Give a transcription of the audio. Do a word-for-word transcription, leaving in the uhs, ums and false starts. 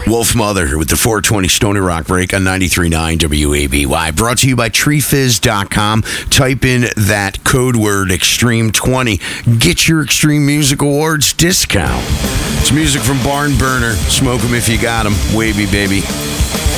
Wolf Mother with the four twenty Stony Rock break on ninety-three point nine W A B Y. Brought to you by tree fizz dot com. Type in that code word Extreme twenty. Get your Extreme Music Awards discount. It's music from Barn Burner. Smoke 'em if you got 'em. Wavy, baby.